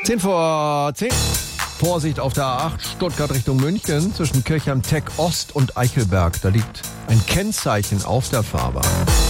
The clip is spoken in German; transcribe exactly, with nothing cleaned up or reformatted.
zehn vor zehn. Vorsicht auf der A acht Stuttgart Richtung München zwischen Kirchheim Tech Ost und Eichelberg. Da liegt ein Kennzeichen auf der Fahrbahn.